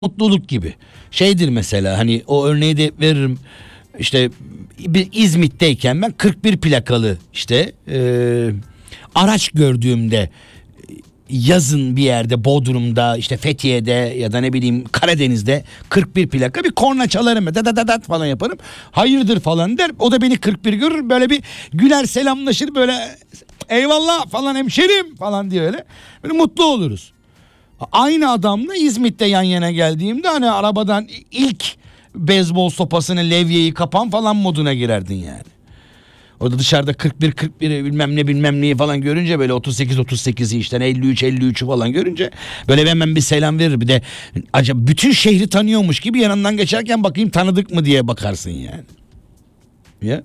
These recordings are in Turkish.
mutluluk gibi. Şeydir mesela, hani o örneği de veririm. İşte bir İzmit'teyken ben 41 plakalı işte araç gördüğümde, yazın bir yerde, Bodrum'da, işte Fethiye'de ya da ne bileyim Karadeniz'de 41 plaka bir korna çalarım, da falan yaparım. Hayırdır falan der. O da beni 41 görür, böyle bir güler, selamlaşır, böyle eyvallah falan hemşerim falan diye öyle. Böyle mutlu oluruz. Aynı adamla İzmit'te yan yana geldiğimde hani arabadan ilk beyzbol sopasını, levyeyi kapan falan moduna girerdin yani. Orada dışarıda 41 bilmem neyi falan görünce, böyle 38'i işte 53'ü falan görünce böyle hemen bir selam verir. Bir de acaba bütün şehri tanıyormuş gibi yanından geçerken bakayım tanıdık mı diye bakarsın yani. Ya.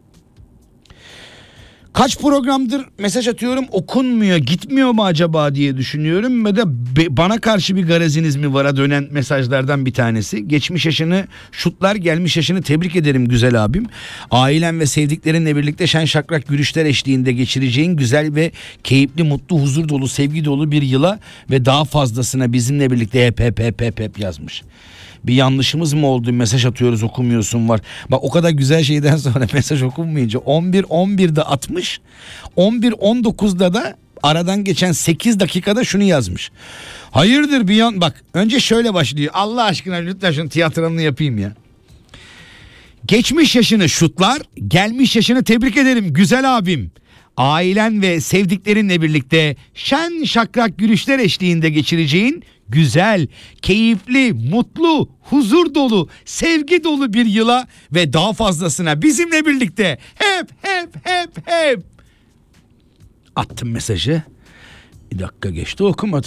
Kaç programdır mesaj atıyorum, okunmuyor, gitmiyor mu acaba diye düşünüyorum. Ve de bana karşı bir gareziniz mi vara dönen mesajlardan bir tanesi. Geçmiş yaşını şutlar, gelmiş yaşını tebrik ederim güzel abim. Ailen ve sevdiklerinle birlikte şen şakrak gülüşler eşliğinde geçireceğin güzel ve keyifli, mutlu, huzur dolu, sevgi dolu bir yıla ve daha fazlasına bizimle birlikte hep yazmış. Bir yanlışımız mı oldu? Mesaj atıyoruz, okumuyorsun var. Bak, o kadar güzel şeyden sonra mesaj okunmayınca 11'de atmış. 11.19'da da aradan geçen 8 dakikada şunu yazmış. Hayırdır bir yan... Bak önce şöyle başlıyor. Allah aşkına lütfen şunu tiyatronu yapayım ya. Geçmiş yaşını şutlar, gelmiş yaşını tebrik ederim güzel abim. Ailen ve sevdiklerinle birlikte şen şakrak gülüşler eşliğinde geçireceğin güzel, keyifli, mutlu, huzur dolu, sevgi dolu bir yıla ve daha fazlasına bizimle birlikte hep. Attım mesajı. Bir dakika geçti, okumadı.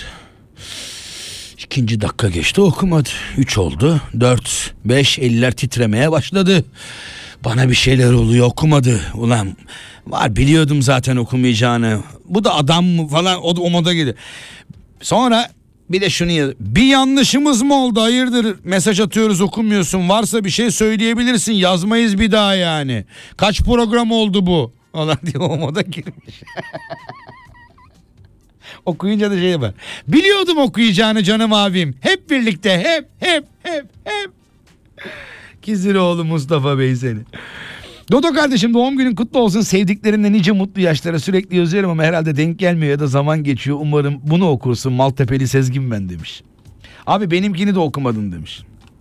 2. dakika geçti, okumadı. 3 oldu, 4, 5, eller titremeye başladı. Bana bir şeyler oluyor, okumadı. Ulan var, biliyordum zaten okumayacağını. Bu da adam mı falan, o moda girdi. Sonra bir de şunu yaz. Bir yanlışımız mı oldu? Hayırdır? Mesaj atıyoruz, okumuyorsun. Varsa bir şey söyleyebilirsin. Yazmayız bir daha yani. Kaç program oldu bu? Falan diye o moda girmiş. Okuyunca da şey yapar. Biliyordum okuyacağını canım abim. Hep birlikte hep. Kiziroğlu Mustafa Bey seni. Dodo kardeşim, doğum günün kutlu olsun. Sevdiklerinle nice mutlu yaşlara, sürekli yazıyorum ama herhalde denk gelmiyor ya da zaman geçiyor. Umarım bunu okursun. Maltepe'li Sezgin ben demiş. Abi benimkini de okumadın demiş.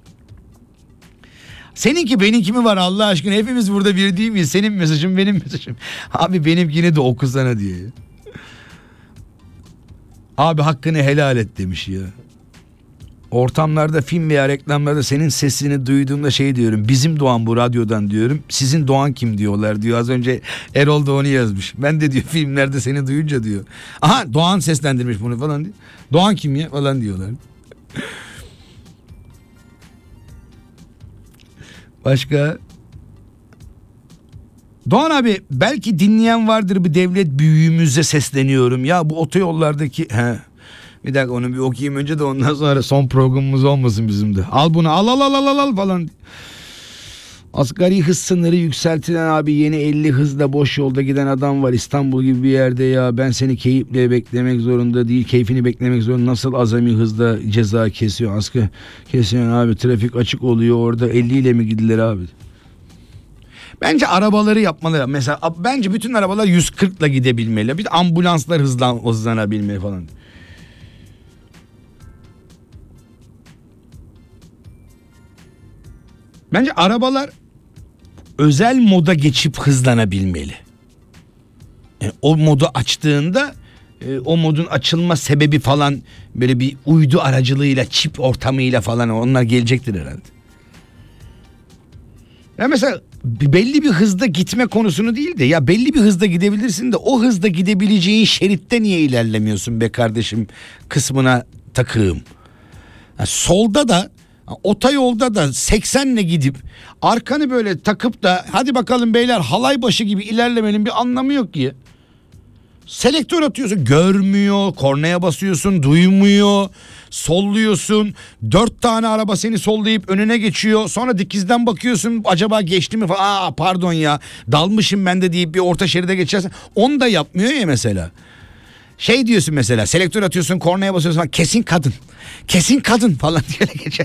Seninki benimki mi var Allah aşkına? Hepimiz burada bir değil miyiz? Senin mesajın benim mesajım. Abi benimkini de okusana diye. Abi hakkını helal et demiş ya. Ortamlarda, film veya reklamlarda senin sesini duyduğumda şey diyorum. Bizim Doğan bu radyodan diyorum. Sizin Doğan kim diyorlar diyor. Az önce Erol da onu yazmış. Ben de diyor filmlerde seni duyunca diyor. Aha, Doğan seslendirmiş bunu falan diyor. Doğan kim ya falan diyorlar. Başka? Doğan abi, belki dinleyen vardır, bir devlet büyüğümüze sesleniyorum. Ya bu otoyollardaki... Bir dakika, onu bir okuyayım önce de ondan sonra son programımız olmasın bizim de. Al bunu, al falan. Asgari hız sınırı yükseltilen abi, yeni 50 hızla boş yolda giden adam var İstanbul gibi bir yerde ya. Ben seni keyifle beklemek zorunda değil, keyfini beklemek zorunda. Nasıl azami hızda ceza kesiyor, askı kesiyor abi, trafik açık oluyor orada, 50 ile mi gidilir abi? Bence arabaları yapmaları, mesela bence bütün arabalar 140 ile gidebilmeli. Bir de ambulanslar hızlanabilmeli falan. Bence arabalar özel moda geçip hızlanabilmeli. Yani o modu açtığında o modun açılma sebebi falan böyle bir uydu aracılığıyla, çip ortamıyla falan onlar gelecektir herhalde. Ya mesela belli bir hızda gitme konusunu değil de, ya belli bir hızda gidebilirsin de o hızda gidebileceğin şeritte niye ilerlemiyorsun be kardeşim kısmına takığım. Yani solda da, otoyolda da 80'le gidip arkanı böyle takıp da hadi bakalım beyler halay başı gibi ilerlemenin bir anlamı yok ki. Selektör atıyorsun, görmüyor, kornaya basıyorsun, duymuyor, solluyorsun, 4 tane araba seni sollayıp önüne geçiyor, sonra dikizden bakıyorsun acaba geçti mi falan, pardon ya dalmışım ben de deyip bir orta şeride geçersin, onu da yapmıyor ya mesela. Şey diyorsun mesela, selektör atıyorsun, kornaya basıyorsun falan, kesin kadın. Kesin kadın falan diye geçer.